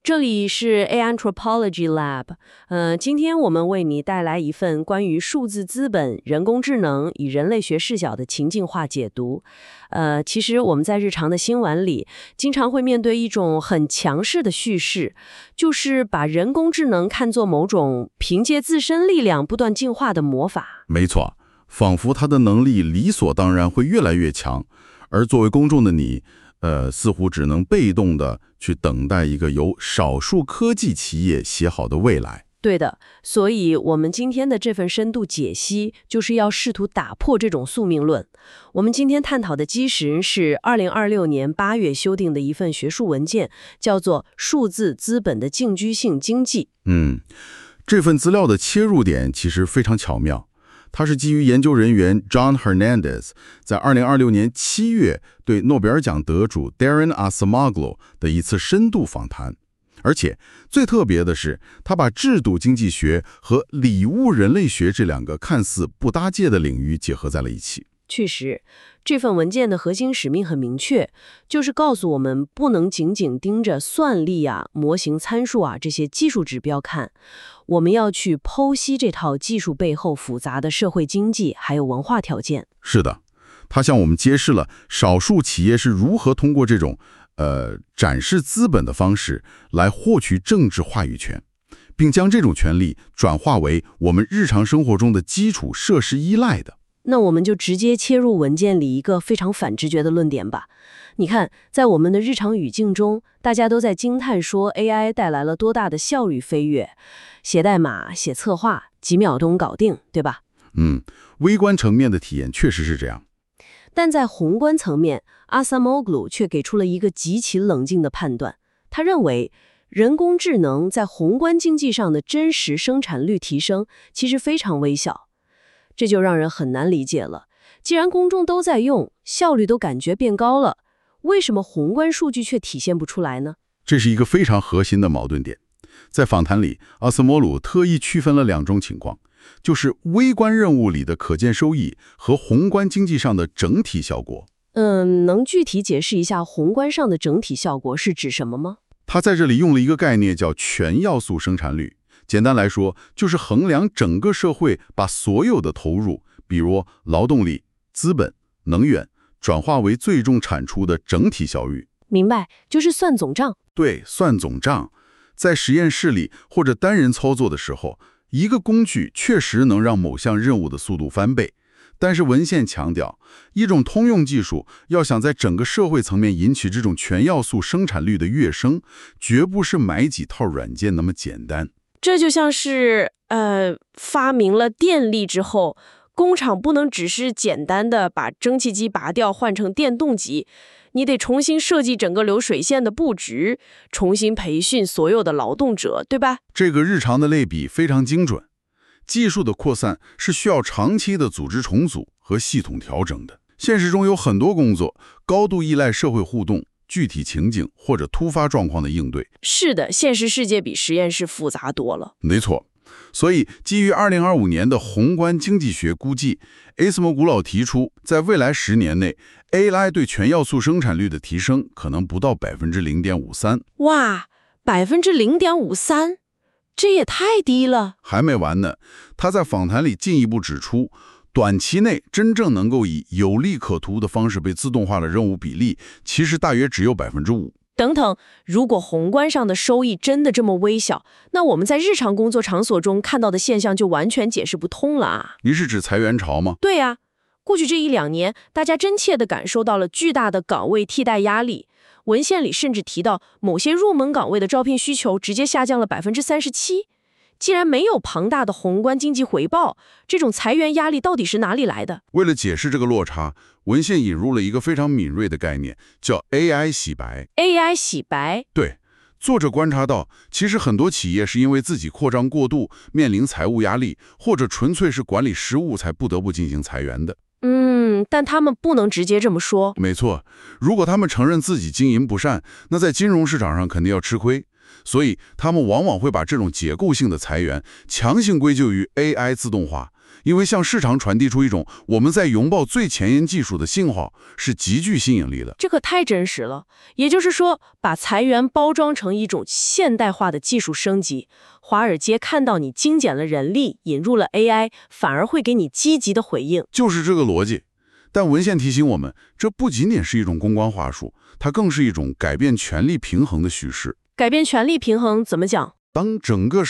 这里是 Anthropology Lab，今天我们为你带来一份关于数字资本、人工智能以人类学视角的情境化解读。其实我们在日常的新闻里，经常会面对一种很强势的叙事，就是把人工智能看作某种凭借自身力量不断进化的魔法。 没错，仿佛它的能力理所当然会越来越强，而作为公众的你，似乎只能被动的去等待一个由少数科技企业写好的未来。 对的，所以我们今天的这份深度解析，就是要试图打破这种宿命论。我们今天探讨的基石是2026年8月修订的一份学术文件，叫做《数字资本的近居性经济》。 这份资料的切入点其实非常巧妙。它是基于研究人员 John Hernandez 在2026年7月对诺贝尔奖得主 Daron Acemoglu 的一次深度访谈，而且最特别的是，他把制度经济学和礼物人类学这两个看似不搭界的领域结合在了一起。 确实，这份文件的核心使命很明确，就是告诉我们不能仅仅盯着算力啊、模型参数啊这些技术指标看，我们要去剖析这套技术背后复杂的社会经济还有文化条件。 是的，它向我们揭示了少数企业是如何通过这种展示资本的方式来获取政治话语权，并将这种权利转化为我们日常生活中的基础设施依赖的。 那我们就直接切入文件里一个非常反直觉的论点吧。你看，在我们的日常语境中，大家都在惊叹说 AI 带来了多大的效率飞跃，写代码、写策划，几秒钟搞定，对吧？ 微观层面的体验确实是这样。 但在宏观层面，阿萨莫格鲁却给出了一个极其冷静的判断。他认为，人工智能在宏观经济上的真实生产率提升其实非常微小。这就让人很难理解了。既然公众都在用，效率都感觉变高了，为什么宏观数据却体现不出来呢？ 这是一个非常核心的矛盾点。在访谈里，阿斯莫鲁特意区分了两种情况，就是微观任务里的可见收益和宏观经济上的整体效果。 能具体解释一下宏观上的整体效果是指什么吗？ 他在这里用了一个概念叫全要素生产率。简单来说，就是衡量整个社会把所有的投入，比如劳动力、资本、能源，转化为最终产出的整体效率。 明白，就是算总账。 对，算总账。在实验室里或者单人操作的时候，一个工具确实能让某项任务的速度翻倍。但是文献强调，一种通用技术要想在整个社会层面引起这种全要素生产率的跃升，绝不是买几套软件那么简单。 这就像是发明了电力之后，工厂不能只是简单的把蒸汽机拔掉换成电动机，你得重新设计整个流水线的布局，重新培训所有的劳动者，对吧？ 这个日常的类比非常精准。技术的扩散是需要长期的组织重组和系统调整的。现实中有很多工作高度依赖社会互动、具体情景或者突发状况的应对。 是的，现实世界比实验室复杂多了。 没错，所以基于2025年的宏观经济学估计，阿斯莫古老提出，在未来10年内 ，AI 对全要素生产率的提升可能不到0.53%。 哇，0.53%，这也太低了。 还没完呢，他在访谈里进一步指出，短期内真正能够以有利可图的方式被自动化的任务比例，其实大约只有5%。 等等，如果宏观上的收益真的这么微小，那我们在日常工作场所中看到的现象就完全解释不通了啊！ 你是指裁员潮吗？ 对啊，过去这1-2年，大家真切地感受到了巨大的岗位替代压力。文献里甚至提到，某些入门岗位的招聘需求直接下降了37%。既然没有庞大的宏观经济回报，这种裁员压力到底是哪里来的？ 为了解释这个落差，文献引入了一个非常敏锐的概念，叫 AI 洗白。 AI 洗白？ 对，作者观察到，其实很多企业是因为自己扩张过度，面临财务压力，或者纯粹是管理失误，才不得不进行裁员的。 但他们不能直接这么说。 没错，如果他们承认自己经营不善，那在金融市场上肯定要吃亏。所以他们往往会把这种结构性的裁员强行归咎于 AI 自动化， 因为向市场传递出一种我们在拥抱最前沿技术的信号，是极具吸引力的。 这可太真实了。也就是说，把裁员包装成一种现代化的技术升级，华尔街看到你精简了人力，引入了 AI， 反而会给你积极的回应。 就是这个逻辑。但文献提醒我们，这不仅仅是一种公关话术，它更是一种改变权力平衡的叙事。 改变权力平衡怎么讲？ 当整个